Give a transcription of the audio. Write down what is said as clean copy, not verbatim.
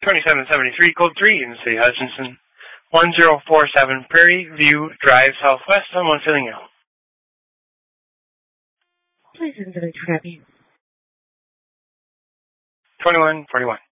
2773, code 3 in City Hutchinson. 1047 Prairie View Drive, Southwest. Someone filling out. Please enter the traffic. 2141.